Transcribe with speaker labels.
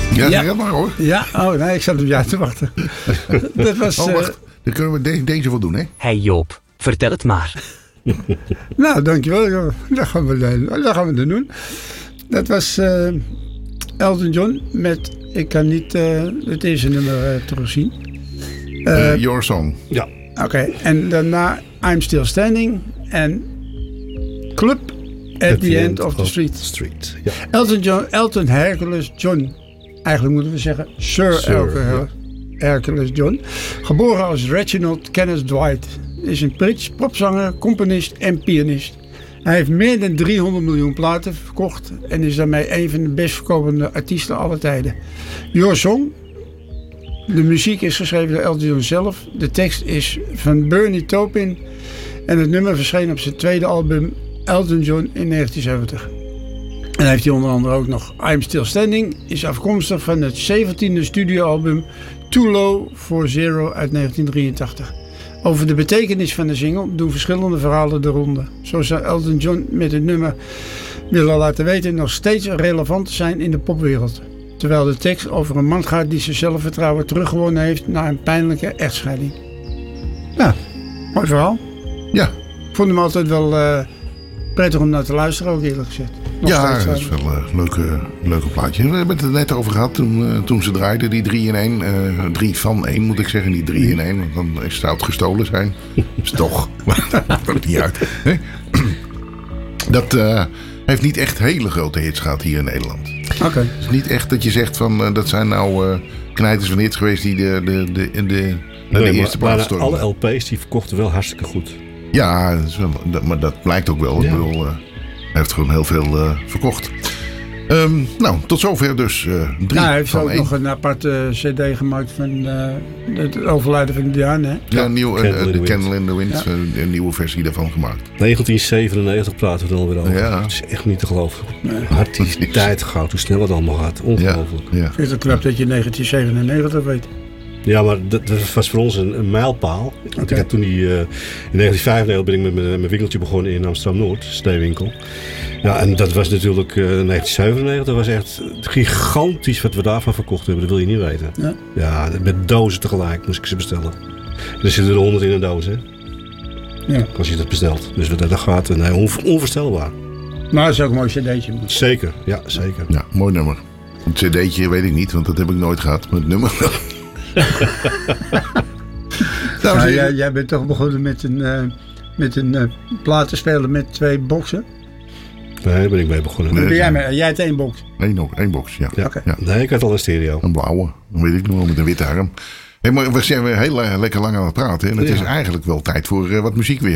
Speaker 1: Ja, zeg maar hoor.
Speaker 2: Ja, oh nee, ik zat op jou te wachten. Dat was...
Speaker 1: wacht. Dan kunnen we deze wel doen, hè?
Speaker 3: Hey Joop, vertel het maar.
Speaker 2: Nou, dankjewel. Dat gaan we dan doen. Dat was Elton John met... Ik kan niet het eerste nummer terugzien.
Speaker 1: Your Song.
Speaker 4: Ja.
Speaker 2: Oké, en daarna I'm Still Standing en Club at the End of the Street.
Speaker 4: Ja.
Speaker 2: Elton Hercules John. Eigenlijk moeten we zeggen Sir Hercules John. Geboren als Reginald Kenneth Dwight. Is een Brits popzanger, componist en pianist. Hij heeft meer dan 300 miljoen platen verkocht en is daarmee een van de best verkopende artiesten aller tijden. Your Song. De muziek is geschreven door Elton John zelf. De tekst is van Bernie Taupin. En het nummer verscheen op zijn tweede album Elton John in 1970. En heeft hij onder andere ook nog I'm Still Standing. Is afkomstig van het 17e studioalbum Too Low for Zero uit 1983. Over de betekenis van de single doen verschillende verhalen de ronde. Zo zou Elton John met het nummer willen laten weten nog steeds relevant te zijn in de popwereld. Terwijl de tekst over een man gaat die zijn zelfvertrouwen teruggewonnen heeft na een pijnlijke echtscheiding. Ja, mooi verhaal.
Speaker 1: Ja.
Speaker 2: Ik vond hem altijd wel prettig om naar te luisteren, ook eerlijk gezegd.
Speaker 1: Ja, dat is wel een leuke plaatje. We hebben het er net over gehad toen ze draaiden, die 3 in 1. 3 van 1 moet ik zeggen, niet 3 in 1. Want dan zou het gestolen zijn. Dus toch, dat maakt niet uit. Dat heeft niet echt hele grote hits gehad hier in Nederland.
Speaker 2: Oké.
Speaker 1: Het is niet echt dat je zegt van dat zijn nou knijters van hits geweest die de eerste plaats stormen.
Speaker 4: Alle LP's die verkochten wel hartstikke goed.
Speaker 1: Ja, dat is wel, maar dat blijkt ook wel. Ja. Ik bedoel, hij heeft gewoon heel veel verkocht. Nou, tot zover dus 3
Speaker 2: hij heeft
Speaker 1: van
Speaker 2: ook
Speaker 1: 1.
Speaker 2: nog een aparte cd gemaakt van het overlijden van Diane. Hè?
Speaker 1: Ja, de Candle in the Wind. Een nieuwe versie daarvan gemaakt.
Speaker 4: 1997 praten we dan weer over.
Speaker 1: Ja.
Speaker 4: Het is echt niet te geloven. Hard die tijd gaat, hoe snel het allemaal gaat. Ongelooflijk.
Speaker 1: Ja.
Speaker 2: Ik vind het knap dat je 1997 weet.
Speaker 4: Ja, maar dat was voor ons een mijlpaal.
Speaker 2: Okay.
Speaker 4: Ik had toen in 1995 ben ik met mijn winkeltje begonnen in Amsterdam-Noord, sneeuwwinkel. Ja, en dat was natuurlijk 1997. Dat was echt gigantisch wat we daarvan verkocht hebben. Dat wil je niet weten. Ja, met dozen tegelijk moest ik ze bestellen. Er zitten er 100 in een doos, hè?
Speaker 2: Ja.
Speaker 4: Als je dat bestelt. Dus dat gaat onvoorstelbaar.
Speaker 2: Maar het is ook een mooi cd'tje.
Speaker 4: Zeker, ja, zeker.
Speaker 1: Ja, mooi nummer. Het cd'tje weet ik niet, want dat heb ik nooit gehad. Maar het nummer wel.
Speaker 2: Nou, jij bent toch begonnen met een platenspeler met 2 boxen?
Speaker 4: Nee, daar ben ik mee begonnen.
Speaker 2: Nee, jij hebt 1 box?
Speaker 1: Eén box, ja.
Speaker 2: Okay.
Speaker 1: Ja.
Speaker 4: Nee, ik had al een stereo.
Speaker 1: Een blauwe, dat weet ik nog wel, met een witte arm. Hey, maar we zijn weer heel lekker lang aan het praten. En het is eigenlijk wel tijd voor wat muziek weer.